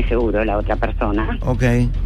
tiene seguro la otra persona. Ok.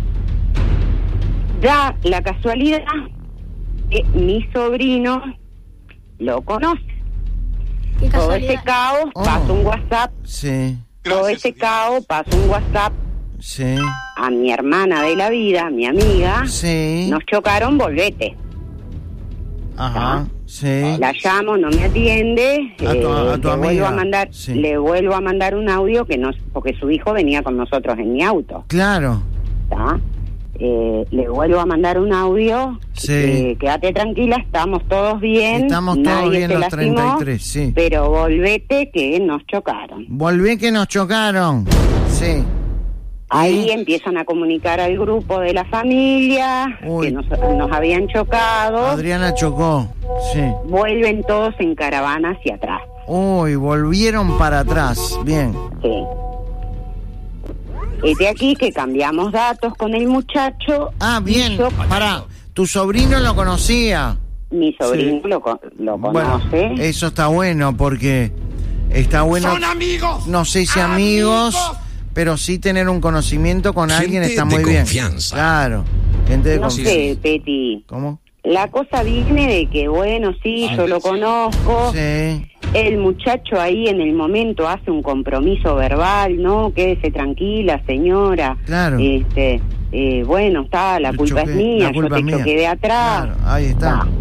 Da la casualidad que mi sobrino lo conoce. Qué Todo ese casualidad. caos pasa un WhatsApp. Sí, Todo ese caos pasa un WhatsApp sí, a mi hermana de la vida, a mi amiga. sí. Nos chocaron, volvete. Ajá, sí. La llamo, no me atiende. A tu le vuelvo amiga, a mandar, sí. le vuelvo a mandar un audio que no, porque su hijo venía con nosotros en mi auto. Claro. ¿Tá? Le vuelvo a mandar un audio. Sí. Quédate tranquila, estamos todos bien. Estamos todos nadie bien se los lastimó, 33, sí. Pero volvete que nos chocaron. Volví que nos chocaron. Sí. Ahí ¿Y? empiezan a comunicar al grupo de la familia Uy. que nos habían chocado. Adriana chocó. Sí. Vuelven todos en caravana hacia atrás. Uy, volvieron para atrás. Bien. Sí. Es de aquí que cambiamos datos con el muchacho. Ah, bien. Y yo- Pará, tu sobrino lo conocía. Mi sobrino lo Bueno, conoce. eso está bueno porque está bueno. ¡Son amigos! No sé si amigos, pero sí tener un conocimiento con Gente alguien está de muy bien. confianza. Claro. Gente de No confianza. sé, Peti. ¿Cómo? La cosa viene de que, bueno, sí, yo lo conozco. Sí. El muchacho ahí en el momento hace un compromiso verbal, ¿no? Quédese tranquila, señora. Claro. Bueno, está, la Yo culpa choqué, es mía, la culpa yo es te mía. choqué de atrás. Claro, ahí está. Va.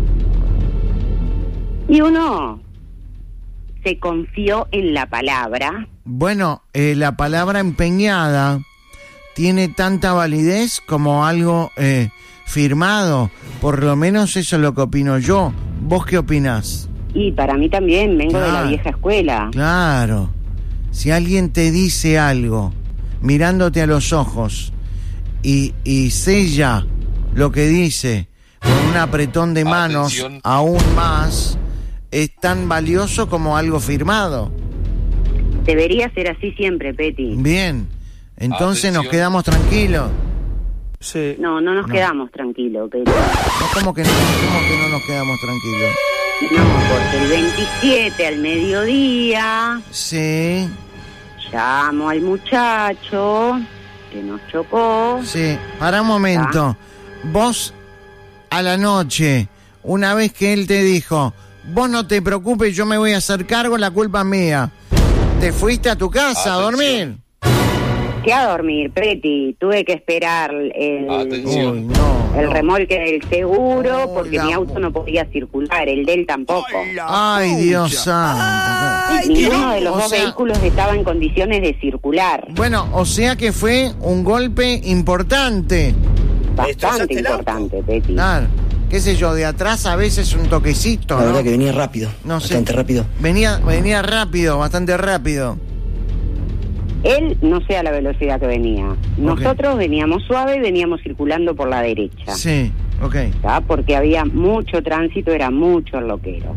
Y uno se confió en la palabra. Bueno, la palabra empeñada tiene tanta validez como algo firmado. Por lo menos eso es lo que opino yo. ¿Vos qué opinás? Y para mí también, vengo de la Claro. vieja escuela. Claro. Si alguien te dice algo, mirándote a los ojos, y sella lo que dice con un apretón de manos, Atención. aún más, es tan valioso como algo firmado. Debería ser así siempre, Peti. Bien. Entonces nos Atención. quedamos tranquilos. Sí. No nos No. quedamos tranquilos, Peti. No, ¿cómo que no nos quedamos tranquilos? No, porque el 27 al mediodía Sí, llamo al muchacho que nos chocó. sí. Para un momento. Vos, a la noche, una vez que él te dijo, vos no te preocupes, yo me voy a hacer cargo, la culpa es mía. ¿Te fuiste a tu casa a dormir? ¿Qué a dormir, Peti? Tuve que esperar Atención. Uy, no. el no. remolque del seguro Oh, porque la mi auto no podía circular, el de él tampoco. Ay, Dios santo. Ninguno de los O dos sea- vehículos estaba en condiciones de circular. Bueno, o sea que fue un golpe importante. Bastante importante, Peti. Claro. Qué sé yo, de atrás a veces un toquecito, La ¿no? verdad que venía rápido. No sé. Bastante rápido. Venía rápido, bastante rápido. Él no sé a la velocidad que venía. Nosotros veníamos suave y veníamos circulando por la derecha. Sí, ok. ¿Tá? Porque había mucho tránsito, era mucho el loquero.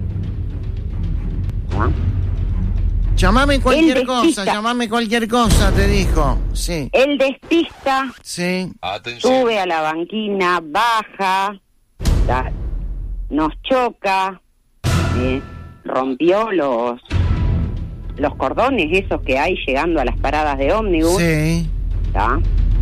¿Tá? Llamame cualquier Él cosa, despista. llamame cualquier cosa, te dijo. Sí, Él despista, sí. Atención. sube a la banquina, baja, ¿tá? Nos choca, rompió los cordones esos que hay llegando a las paradas de ómnibus. Sí, ¿Tá?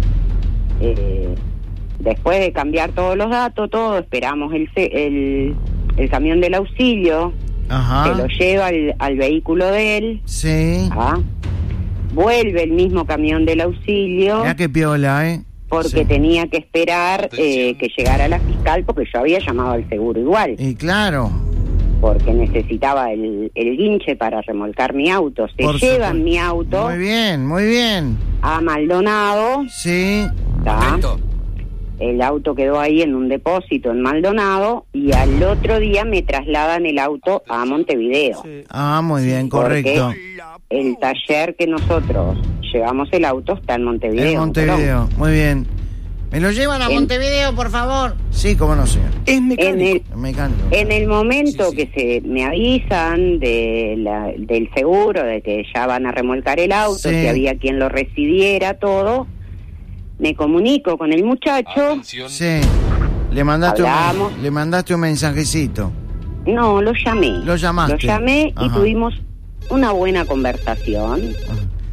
Después de cambiar todos los datos, todo, esperamos el camión del auxilio, ajá. que lo lleva al vehículo de él. Sí. ¿Tá? Vuelve el mismo camión del auxilio Mira qué piola, ¿eh? porque Sí. tenía que esperar Atención. que llegara la fiscal porque yo había llamado al seguro igual, Y claro, porque necesitaba el guinche para remolcar mi auto. Se Por llevan supuesto. mi auto muy bien, muy bien. a Maldonado. Sí, ¿Tá? Atento. El auto quedó ahí en un depósito en Maldonado y al otro día me trasladan el auto a Montevideo. muy bien, correcto. El taller que nosotros llevamos el auto está en Montevideo. En Montevideo, muy bien. ¿Me lo llevan a En- Montevideo, por favor? Sí, cómo no, señor. Es mecánico. Mecánico. En el momento que se me avisan del seguro, de que ya van a remolcar el auto, Sí. que había quien lo recibiera, todo, me comunico con el muchacho. Atención. Sí. Le mandaste Hablamos. le mandaste un mensajecito. No, lo llamé. Lo llamaste. Lo llamé y Ajá. tuvimos una buena conversación.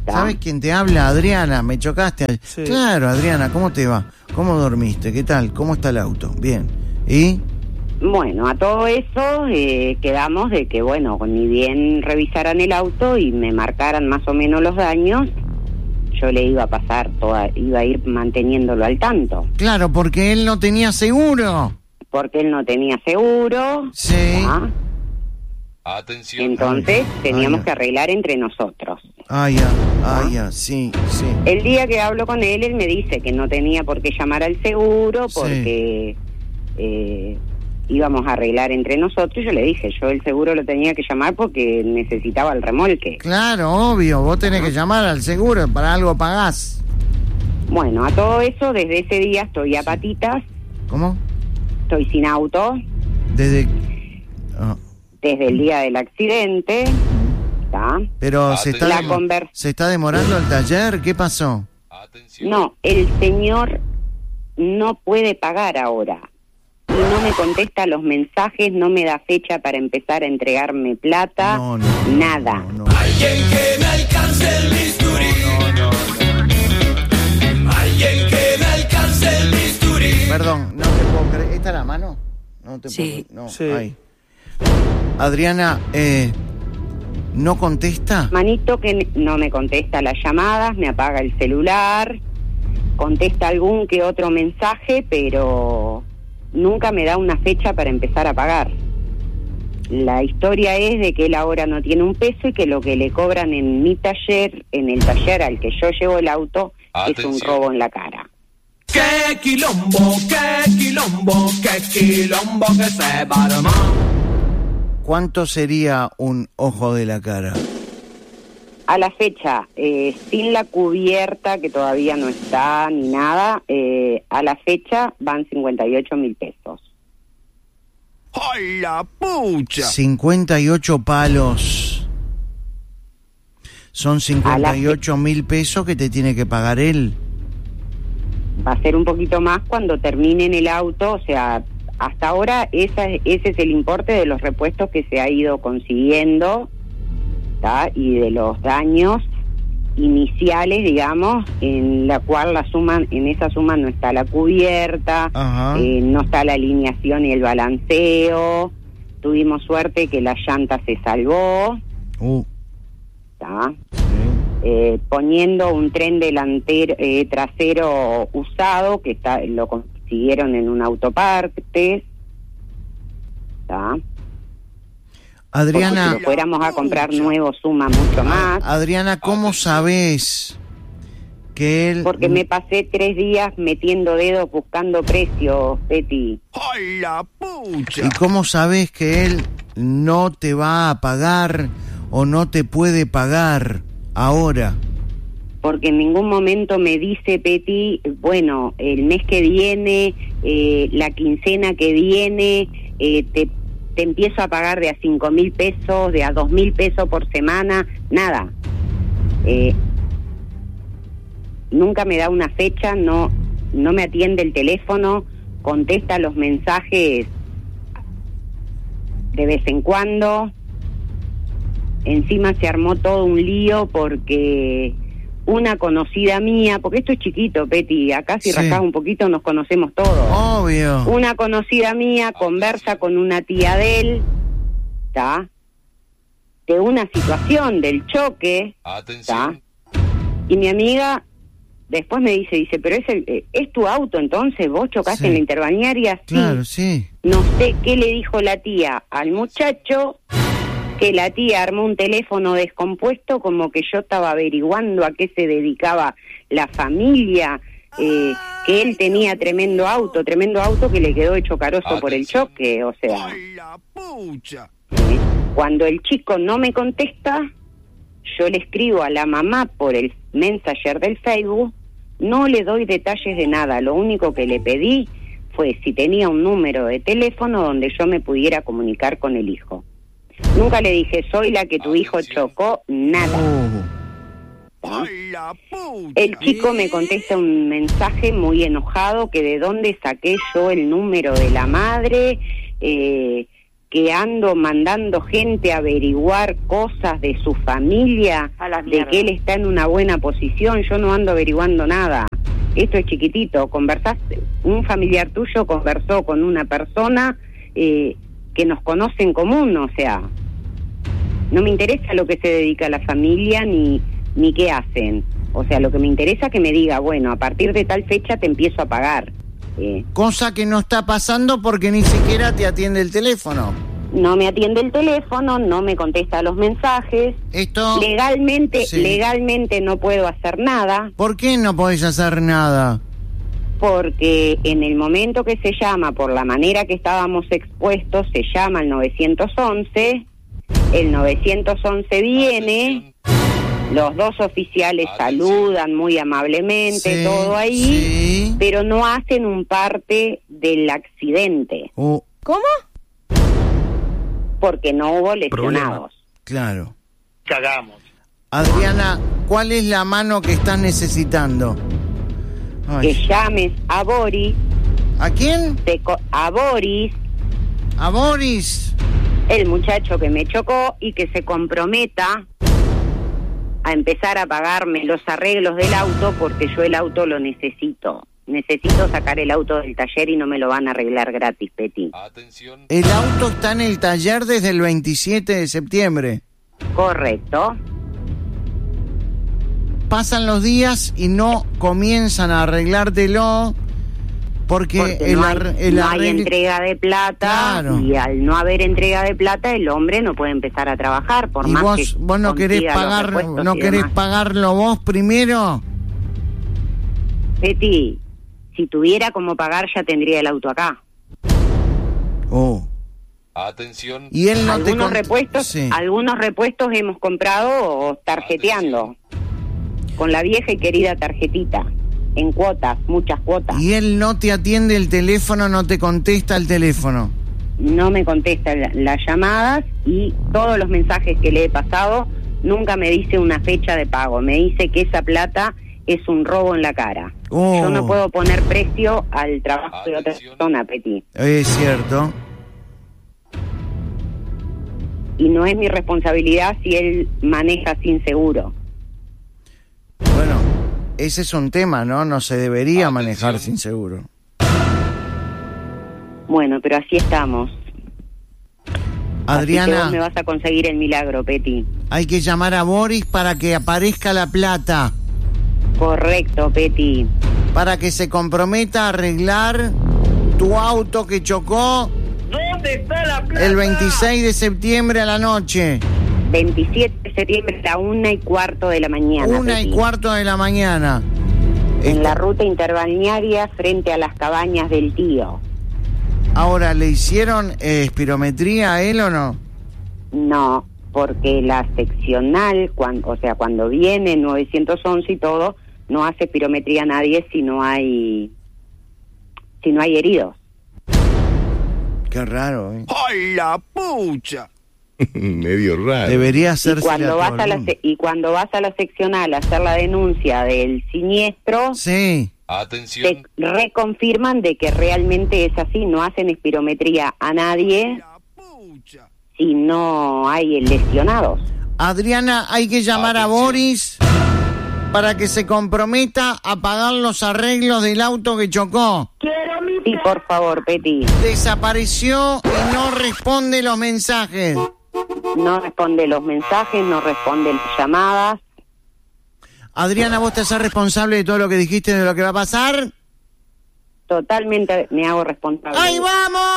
¿Sabes quién te habla? Adriana, me chocaste. Sí. Claro, Adriana, ¿cómo te va? ¿Cómo dormiste? ¿Qué tal? ¿Cómo está el auto? Bien. ¿Y? Bueno, a todo eso quedamos de que, bueno, ni bien revisaran el auto y me marcaran más o menos los daños, yo le iba a pasar iba a ir manteniéndolo al tanto. Claro, porque él no tenía seguro. Porque él no tenía seguro. Sí. ¿Ah? Atención. Entonces teníamos Ay, que arreglar entre nosotros. Ya, sí. El día que hablo con él me dice que no tenía por qué llamar al seguro Sí. porque íbamos a arreglar entre nosotros. Yo le dije, yo el seguro lo tenía que llamar porque necesitaba el remolque. Claro, obvio, vos tenés que llamar al seguro, para algo pagás. Bueno, a todo eso, desde ese día estoy a patitas, ¿Cómo? estoy sin auto, Desde... Ah, desde el día del accidente, ¿está? pero se La conver- ¿se está demorando el taller? ¿Qué pasó? Atención. No, el señor no puede pagar ahora. Y no me contesta los mensajes, no me da fecha para empezar a entregarme plata, nada. No. Alguien que me alcance el bisturí. Alguien que me alcance el bisturí. Perdón, no te puedo creer. ¿Esta es la mano? No te Sí. puedo... No, Sí. ahí. Adriana, ¿no contesta? Manito que no me contesta las llamadas, me apaga el celular, contesta algún que otro mensaje, pero nunca me da una fecha para empezar a pagar. La historia es de que él ahora no tiene un peso y que lo que le cobran en mi taller, en el taller al que yo llevo el auto, es un Atención. robo en la cara. Qué quilombo, qué quilombo, qué quilombo que se va a armar. ¿Cuánto sería un ojo de la cara? A la fecha, sin la cubierta, que todavía no está ni nada, a la fecha van 58.000 pesos. ¡Ay, la pucha! 58 palos. Son 58.000 pesos que te tiene que pagar él. Va a ser un poquito más cuando terminen el auto, o sea, hasta ahora ese es el importe de los repuestos que se ha ido consiguiendo, ¿tá? Y de los daños iniciales, digamos, en la cual en esa suma no está la cubierta, Ajá. no está la alineación y el balanceo. Tuvimos suerte que la llanta se salvó, ¿tá? Sí. Poniendo un tren delantero trasero usado que lo consiguieron en un autopartes, ¿tá? Adriana, Porque si lo fuéramos a comprar nuevo suma mucho más. Adriana, ¿cómo sabes que él... Porque me pasé 3 días metiendo dedos buscando precios, Betty. ¡Ay, la pucha! ¿Y cómo sabes que él no te va a pagar o no te puede pagar ahora? Porque en ningún momento me dice Betty, bueno, el mes que viene, la quincena que viene, te empiezo a pagar de a 5.000 pesos, de a 2.000 pesos por semana, nada. Nunca me da una fecha, no me atiende el teléfono, contesta los mensajes de vez en cuando. Encima se armó todo un lío porque una conocida mía, porque esto es chiquito, Peti, acá si Sí. rascás un poquito nos conocemos todos. Obvio. Una conocida mía conversa con una tía de él, ¿está? De una situación, del choque, ¿está? Atención. Y mi amiga después me dice, pero es tu auto, entonces vos chocaste Sí. en la interbañaria. Sí. Claro, sí. No sé qué le dijo la tía al muchacho, que la tía armó un teléfono descompuesto, como que yo estaba averiguando a qué se dedicaba la familia, que él tenía tremendo auto que le quedó hecho carozo por el choque, o sea. ¡Ay, la pucha! Cuando el chico no me contesta, yo le escribo a la mamá por el Messenger del Facebook, no le doy detalles de nada, lo único que le pedí fue si tenía un número de teléfono donde yo me pudiera comunicar con el hijo. Nunca le dije, soy la que tu hijo chocó, nada. ¿tá? ¡Ay, la pucha! El chico me contesta un mensaje muy enojado, que de dónde saqué yo el número de la madre, que ando mandando gente a averiguar cosas de su familia, A la de mierda. que él está en una buena posición. Yo no ando averiguando nada. Esto es chiquitito. Conversaste, un familiar tuyo conversó con una persona que nos conoce en común, o sea, no me interesa lo que se dedica a la familia ni qué hacen. O sea, lo que me interesa es que me diga, bueno, a partir de tal fecha te empiezo a pagar. Cosa que no está pasando porque ni siquiera te atiende el teléfono. No me atiende el teléfono, no me contesta los mensajes. Esto... Legalmente, Sí. legalmente no puedo hacer nada, ¿Por qué no podés hacer nada? porque en el momento que se llama, por la manera que estábamos expuestos, se llama el 911, el 911 viene, los dos oficiales saludan muy amablemente, Sí, todo ahí, sí. pero no hacen un parte del accidente, Oh, ¿Cómo? porque no hubo lesionados. claro. Cagamos. Adriana, ¿cuál es la mano que estás necesitando? Que Ay. llames a Boris, ¿A quién? a Boris, A Boris. el muchacho que me chocó, y que se comprometa a empezar a pagarme los arreglos del auto, porque yo el auto lo necesito. Necesito sacar el auto del taller y no me lo van a arreglar gratis, Peti. Atención. El auto está en el taller desde el 27 de septiembre. Correcto. Pasan los días y no comienzan a arreglártelo porque Porque no hay arreglo- entrega de plata, Claro. y al no haber entrega de plata, el hombre no puede empezar a trabajar, por y más vos, que vos no querés consiga los pagar, repuestos no y querés demás. pagarlo vos primero. Peti, si tuviera como pagar, ya tendría el auto acá. Oh. Atención. Y él no te Algunos repuestos, Sí. algunos repuestos hemos comprado tarjeteando, con la vieja y querida tarjetita, en cuotas, muchas cuotas. Y él no te atiende el teléfono, no te contesta el teléfono. No me contesta las llamadas, y todos los mensajes que le he pasado nunca me dice una fecha de pago. Me dice que esa plata es un robo en la cara. Oh. Yo no puedo poner precio al trabajo de otra Atención. persona, Peti. Es cierto. Y no es mi responsabilidad si él maneja sin seguro. Bueno, ese es un tema, ¿no? No se debería Atención. manejar sin seguro. Bueno, pero así estamos. Así que vos me Adriana, vas a conseguir el milagro, Peti. hay que llamar a Boris para que aparezca la plata, Correcto, Peti. para que se comprometa a arreglar tu auto que chocó ¿Dónde está la plata? el 26 de septiembre a la noche, 27 de septiembre a 1:15 de la mañana. 1:15 de la mañana. En la ruta interbalnearia frente a las cabañas del tío. Ahora, ¿le hicieron espirometría a él o no? No, porque la seccional, cuando viene 911 y todo, no hace espirometría a nadie si no hay heridos. Qué raro, ¿eh? ¡Ay, la pucha! Medio raro. Debería Y hacerse cuando vas a la seccional a hacer la denuncia del siniestro, Sí. te Atención. reconfirman de que realmente es así. No hacen espirometría a nadie ¡La pucha! si no hay lesionados. Adriana, hay que llamar a Atención. Boris para que se comprometa a pagar los arreglos del auto que chocó. Sí, por favor, Peti. Desapareció y no responde los mensajes. No responde los mensajes, no responde las llamadas. Adriana, ¿vos te haces responsable de todo lo que dijiste, de lo que va a pasar? Totalmente me hago responsable. ¡Ahí vamos!